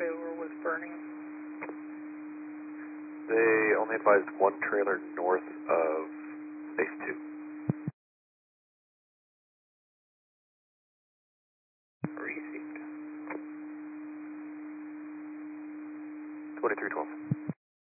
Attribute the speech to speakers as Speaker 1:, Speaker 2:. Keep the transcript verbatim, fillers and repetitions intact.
Speaker 1: trailer was burning?
Speaker 2: They only advised one trailer north of base two.
Speaker 1: Received.
Speaker 2: twenty-three twelve.